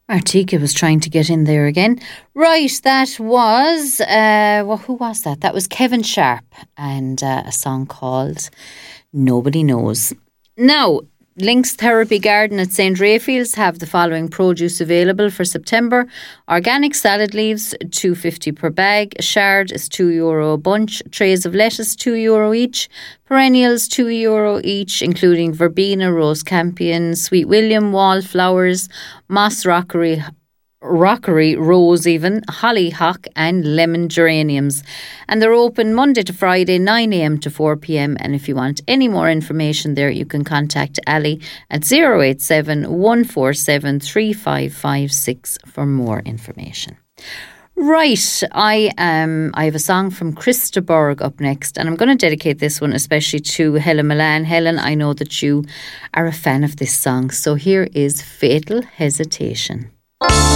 Martika was trying to get in there again. Right, that was, who was that? That was Kevin Sharp and a song called Nobody Knows. Now, Links Therapy Garden at St. Rayfields have the following produce available for September. Organic salad leaves, €2.50 per bag. Chard is €2 a bunch. Trays of lettuce, €2 each. Perennials, €2 each, including verbena, rose campion, sweet William, wallflowers, moss rockery, rose even, hollyhock and lemon geraniums. And they're open Monday to Friday, 9 a.m. to 4 p.m. And if you want any more information there, you can contact Ali at 087 147 3556 for more information. Right, I have a song from Krista Berg up next, and I'm going to dedicate this one especially to Helen Milan. Helen, I know that you are a fan of this song, so here is Fatal Hesitation.